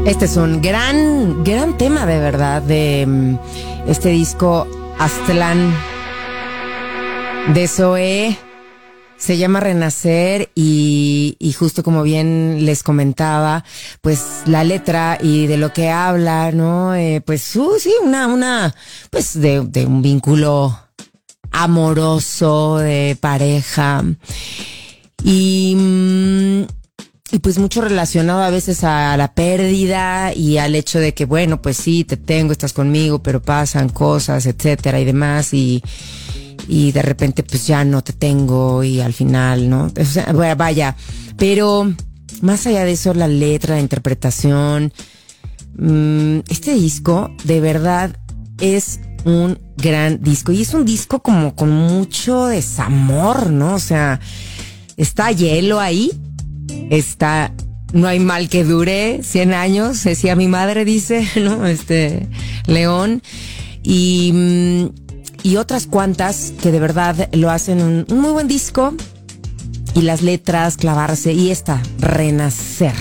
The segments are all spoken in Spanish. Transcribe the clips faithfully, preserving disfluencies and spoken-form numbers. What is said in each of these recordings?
Este es un gran, gran tema de verdad de um, este disco Aztlán de Zoé. Se llama Renacer y, y justo como bien les comentaba, pues la letra y de lo que habla, ¿no? Eh, pues uh, sí, una, una, pues de, de un vínculo amoroso, de pareja. Y, y pues mucho relacionado a veces a la pérdida y al hecho de que, bueno, pues sí, te tengo, estás conmigo, pero pasan cosas, etcétera y demás, y y de repente pues ya no te tengo y al final, ¿no? O sea, vaya, pero más allá de eso, la letra, la interpretación, mmm, este disco de verdad es un gran disco y es un disco como con mucho desamor, ¿no? O sea, está Hielo ahí, está No hay mal que dure cien años, decía mi madre, dice, ¿no? Este, León, y... Mmm, y otras cuantas que de verdad lo hacen un, un muy buen disco. Y las letras, clavarse. Y esta, Renacer.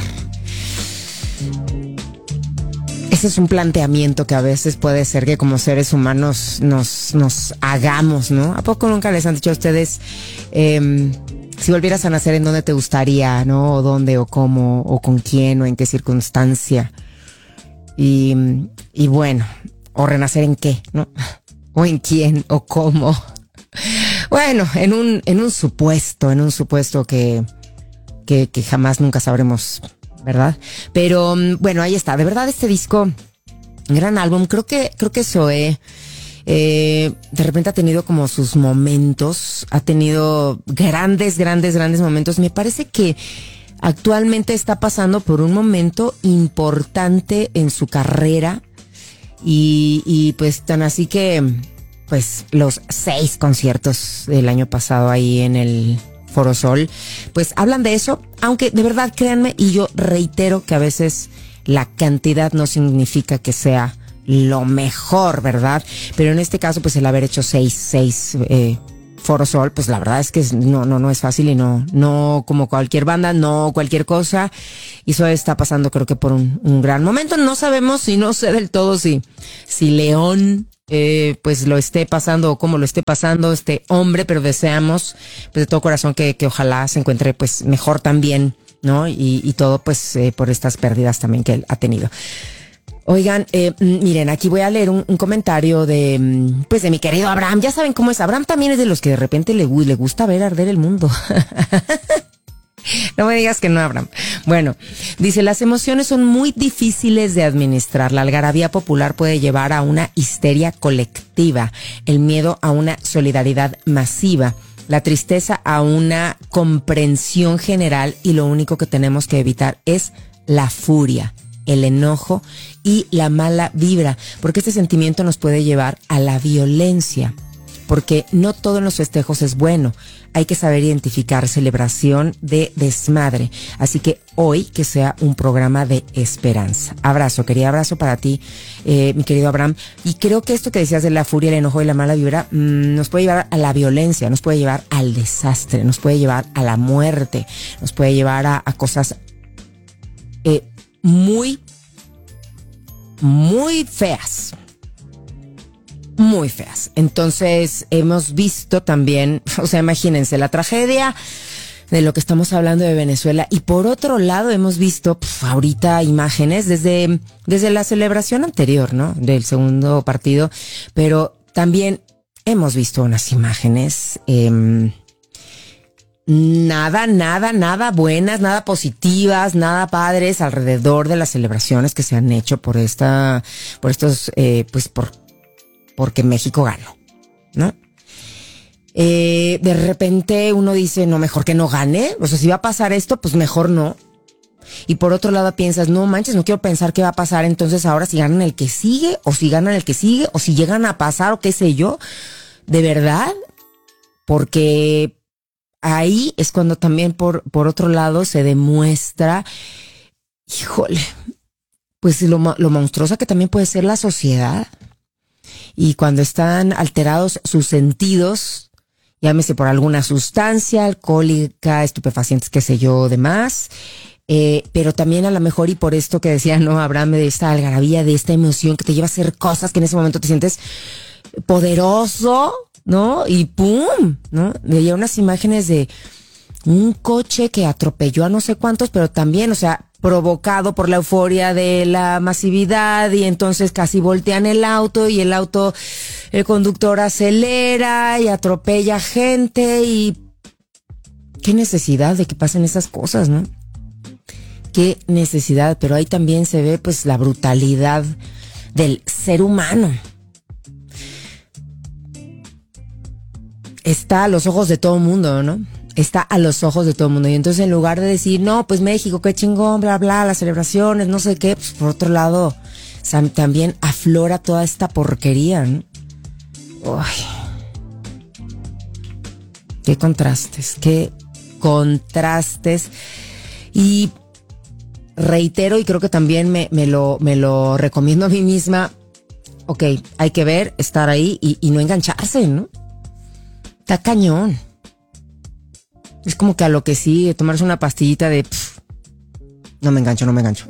Ese es un planteamiento que a veces puede ser que como seres humanos nos, nos hagamos, ¿no? ¿A poco nunca les han dicho a ustedes, eh, si volvieras a nacer, en dónde te gustaría, ¿no? O dónde, o cómo, o con quién, o en qué circunstancia? Y, y bueno, o renacer en qué, ¿no? O en quién, o cómo. Bueno, en un, en un supuesto, en un supuesto que, que, que jamás nunca sabremos, ¿verdad? Pero, bueno, ahí está. De verdad, este disco, gran álbum. Creo que, creo que Zoé, eh, de repente ha tenido como sus momentos, ha tenido grandes, grandes, grandes momentos. Me parece que actualmente está pasando por un momento importante en su carrera. Y, y pues tan así que, pues los seis conciertos del año pasado ahí en el Foro Sol, pues hablan de eso, aunque de verdad créanme, y yo reitero que a veces la cantidad no significa que sea lo mejor, ¿verdad? Pero en este caso, pues el haber hecho seis, seis, eh, Foro Sol, pues la verdad es que no, no, no es fácil y no, no como cualquier banda, no cualquier cosa. Y eso está pasando creo que por un, un gran momento. No sabemos y no sé del todo si, si León, eh, pues lo esté pasando o cómo lo esté pasando este hombre, pero deseamos, pues de todo corazón que, que ojalá se encuentre pues mejor también, ¿no? Y, y todo pues eh, por estas pérdidas también que él ha tenido. Oigan, eh, miren, aquí voy a leer un, un comentario de, pues de mi querido Abraham. Ya saben cómo es. Abraham también es de los que de repente le, le gusta ver arder el mundo. No me digas que no, Abraham. Bueno, dice, las emociones son muy difíciles de administrar. La algarabía popular puede llevar a una histeria colectiva, el miedo a una solidaridad masiva, la tristeza a una comprensión general, y lo único que tenemos que evitar es la furia, el enojo y la mala vibra, porque este sentimiento nos puede llevar a la violencia, porque no todo en los festejos es bueno. Hay que saber identificar celebración de desmadre. Así que hoy que sea un programa de esperanza. Abrazo, querido abrazo para ti, eh, mi querido Abraham. Y creo que esto que decías de la furia, el enojo y la mala vibra mmm, nos puede llevar a la violencia, nos puede llevar al desastre, nos puede llevar a la muerte, nos puede llevar a, a cosas eh, muy muy feas, muy feas. Entonces hemos visto también, o sea, imagínense la tragedia de lo que estamos hablando de Venezuela, y por otro lado hemos visto pf, ahorita imágenes desde, desde la celebración anterior, ¿no? Del segundo partido, pero también hemos visto unas imágenes eh, Nada, nada, nada buenas, nada positivas, nada padres alrededor de las celebraciones que se han hecho por esta, por estos, eh, pues por, porque México ganó, ¿no? Eh, de repente uno dice, no, mejor que no gane, o sea, si va a pasar esto, pues mejor no. Y por otro lado piensas, no manches, no quiero pensar qué va a pasar entonces ahora si ganan el que sigue, o si ganan el que sigue, o si llegan a pasar, o qué sé yo, de verdad, porque ahí es cuando también por, por otro lado se demuestra, híjole, pues lo, lo monstruosa que también puede ser la sociedad. Y cuando están alterados sus sentidos, llámese por alguna sustancia alcohólica, estupefacientes, qué sé yo, demás, Eh, pero también a lo mejor, y por esto que decía, ¿no? Abraham, de esta algarabía, de esta emoción que te lleva a hacer cosas que en ese momento te sientes poderoso, ¿no? Y ¡pum! ¿No? Veía unas imágenes de un coche que atropelló a no sé cuántos, pero también, o sea, provocado por la euforia de la masividad, y entonces casi voltean el auto y el auto, el conductor acelera y atropella gente, y qué necesidad de que pasen esas cosas, ¿no? Qué necesidad, pero ahí también se ve pues la brutalidad del ser humano. Está a los ojos de todo el mundo, ¿no? Está a los ojos de todo el mundo. Y entonces en lugar de decir, no, pues México, qué chingón, bla, bla, las celebraciones, no sé qué, pues por otro lado, o sea, también aflora toda esta porquería, ¿no? Uy. Qué contrastes, qué contrastes. Y reitero, y creo que también me, me, lo, me lo recomiendo a mí misma, ok, hay que ver, estar ahí y, y no engancharse, ¿no? Está cañón. Es como que a lo que sí, tomarse una pastillita de pff, no me engancho, no me engancho.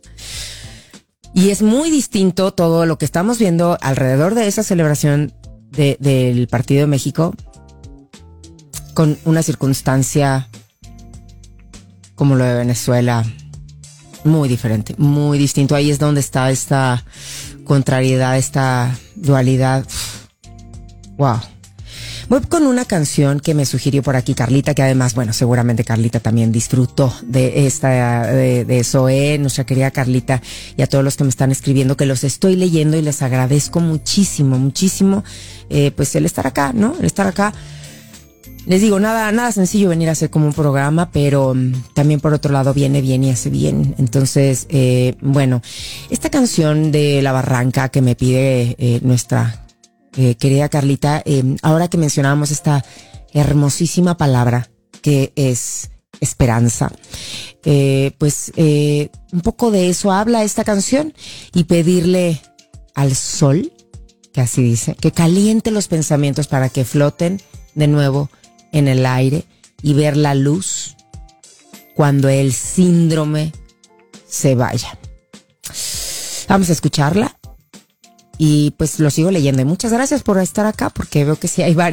Y es muy distinto todo lo que estamos viendo alrededor de esa celebración de, del Partido de México con una circunstancia como lo de Venezuela. Muy diferente, muy distinto. Ahí es donde está esta contrariedad, esta dualidad. Wow. Voy con una canción que me sugirió por aquí Carlita, que además, bueno, seguramente Carlita también disfrutó de esta, de, de Zoé, nuestra querida Carlita, y a todos los que me están escribiendo, que los estoy leyendo y les agradezco muchísimo, muchísimo, eh, pues el estar acá, ¿no? El estar acá. Les digo, nada, nada sencillo venir a hacer como un programa, pero um, también por otro lado viene bien y hace bien. Entonces, eh, bueno, esta canción de La Barranca que me pide eh, nuestra Eh, querida Carlita, eh, ahora que mencionábamos esta hermosísima palabra que es esperanza, eh, pues eh, un poco de eso habla esta canción, y pedirle al sol, que así dice, que caliente los pensamientos para que floten de nuevo en el aire y ver la luz cuando el síndrome se vaya. Vamos a escucharla. Y pues lo sigo leyendo. Y muchas gracias por estar acá, porque veo que sí hay varios.